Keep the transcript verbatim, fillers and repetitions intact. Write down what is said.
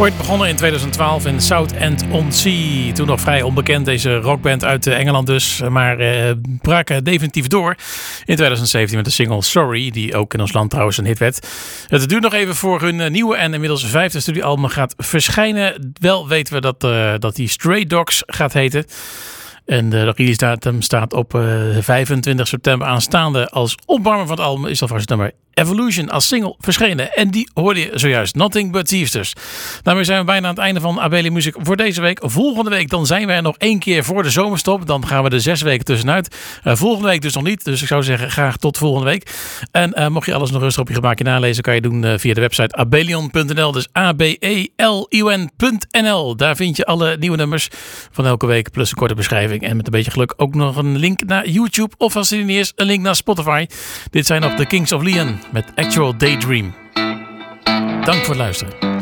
Ooit begonnen in tweeduizend twaalf in Southend-on-Sea. Toen nog vrij onbekend, deze rockband uit Engeland dus. Maar uh, braken definitief door in tweeduizend zeventien met de single Sorry. Die ook in ons land trouwens een hit werd. Het duurt nog even voor hun nieuwe en inmiddels vijfde studioalbum gaat verschijnen. Wel weten we dat, uh, dat die Stray Dogs gaat heten. En de release datum staat op uh, vijfentwintig september aanstaande. Als opwarmer van het album is alvast het nummer Evolution als single verschenen. En die hoorde je zojuist. Nothing But Thieves dus. Daarmee zijn we bijna aan het einde van Abeli Music voor deze week. Volgende week dan zijn we er nog één keer voor de zomerstop. Dan gaan we er zes weken tussenuit. Uh, volgende week dus nog niet. Dus ik zou zeggen graag tot volgende week. En uh, mocht je alles nog rustig op je gemakje nalezen, kan je doen uh, via de website abelion punt n l. Dus A B E L I O N punt n l. Daar vind je alle nieuwe nummers van elke week. Plus een korte beschrijving. En met een beetje geluk ook nog een link naar YouTube. Of als het niet is, een link naar Spotify. Dit zijn nog de Kings of Leon met Actual Daydream. Dank voor het luisteren.